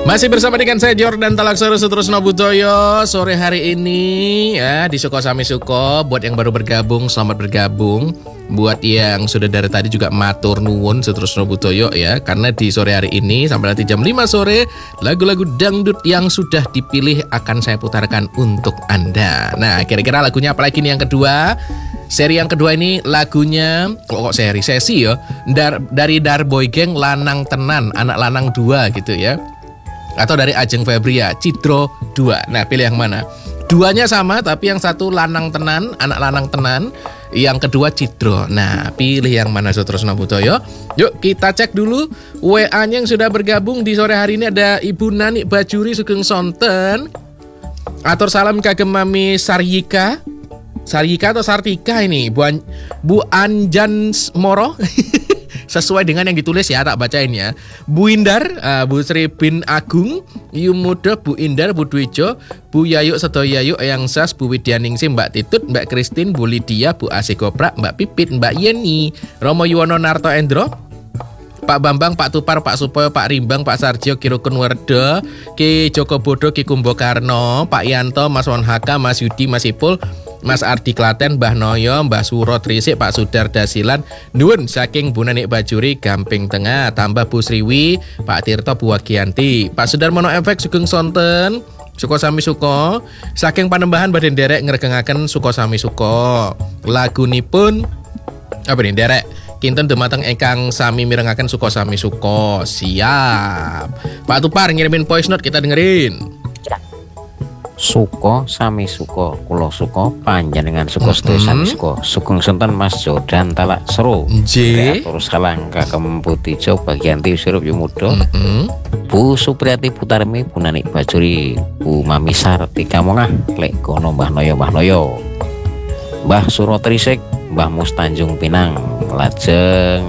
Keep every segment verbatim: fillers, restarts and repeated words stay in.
Masih bersama dengan saya Jordan Talaksara Sutrusno Budoyo. Sore hari ini ya di Suko Sami Suko. Buat yang baru bergabung, selamat bergabung. Buat yang sudah dari tadi juga matur nuwun Sutrusno Budoyo ya. Karena di sore hari ini sampai nanti jam lima sore, lagu-lagu dangdut yang sudah dipilih akan saya putarkan untuk Anda. Nah, kira-kira lagunya apa lagi nih yang kedua? Seri yang kedua ini lagunya, kok kok seri sesi ya, Dar, dari Darboy Gang Lanang Tenan, anak lanang dua gitu ya. Atau dari Ajeng Febria, Cidro dua. Nah, pilih yang mana? Duanya sama, tapi yang satu lanang tenan, anak lanang tenan. Yang kedua Cidro. Nah, pilih yang mana Sutrusno Budoyo? Yuk kita cek dulu W A-nya yang sudah bergabung di sore hari ini. Ada Ibu Nani Bajuri Sugeng Sonten. Atur salam kagem Mami Saryika. Saryika atau Sartika ini? Bu, An Bu Anjan Moro. Sesuai dengan yang ditulis ya, tak bacain ya. Bu Indar, uh, Bu Sri Bin Agung, Yumudo, Bu Indar, Bu Dwijo, Bu Yayuk Sedoyayu, Eyang Sas, Bu Widyaningsih, Mbak Titut, Mbak Kristin, Bu Lydia, Bu Asikoprak, Mbak Pipit, Mbak Yeni, Romo Yuwono Narto Endro, Pak Bambang, Pak Tupar, Pak Supoyo, Pak Rimbang, Pak Sarjo, Kirukun Werdo, Ki Joko Bodo, Ki Kumbokarno, Pak Yanto, Mas Wonhaka, Mas Yudi, Mas Ipul, Mas Ardi Klaten, Mbah Noyo, Mbah Suro Trisik, Pak Sudar Dasilan, nuwun saking Bu Nanik Bajuri Gamping Tengah, tambah Bu Sriwi, Pak Tirto, Bu Wagianti, Pak Sudar Mono Efek Sugeng Sonten, Suko Sami Suko, saking Panembahan Baden Derek ngregengaken Suko Sami Suko. Lagunipun apa nih Derek? Kinten dumateng ingkang sami mirengaken Suko Sami Suko. Siap. Pak Tupar ngirimin voice note, kita dengerin. Suko Sami Suko, kulo Suko panjenengan Suko sedaya Sami Suko. Sugeng Sonten Mas Jordan Talak Seru. Nggih. Terus kalangka Kemputijo Bagianti Sirup Yumudo. Mm -hmm. Bu Supriyati Putarmi, Bu Nanik Bajuri, Bu Mami Sartika Mongah, Lek Gono Mbah Noyo Mbah Noyo, Mbah Suro Trisik, Mbah Mus Tanjung Pinang, lajeng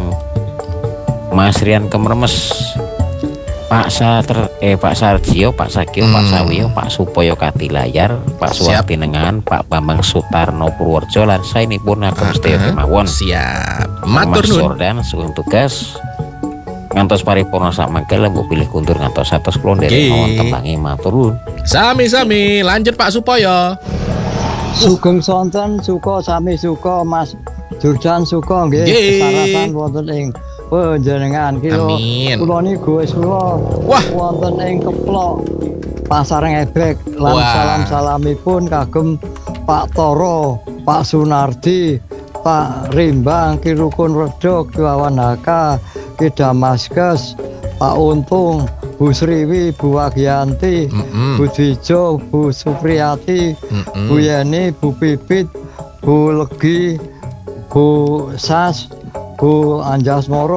Mas Rian Kemremes, Pak Sater, eh Pak Sarjio, Pak Sakio, hmm. Pak Sawiyo, Pak Supoyo Katilayar, Pak Suwarti Nengan, Pak Bambang Sutarno Purworejo, lan saenipun agem sedaya kemawon. Siap. Matur Mas nuwun. Jordan sugeng tugas ngantos paripurna sak mangkel mbok pilih kuntur ngantos satus kula nderek mawon tembange matur nuwun. Sami-sami, lanjut Pak Supoyo. Sugeng Sonten Suko Sami Suko, Mas Jordan Suko nggih kesarasan wonten ing panjenengan kilo kula niku wis kula wonten ing Keplok Pasar Ngebek lan salam-salamipun kagem Pak Toro, Pak Sunardi, Pak Rimbang, Ki Rukun Redo, Ki Wawan Haka, Ki Damaskus, Pak Untung, Bu Sriwi, Bu Wagianti, mm -hmm. Bu Dwijo, Bu Supriyati, mm -hmm. Bu Yeni, Bu Pipit, Bu Legi, Bu Sas, Bu Anjas Moro.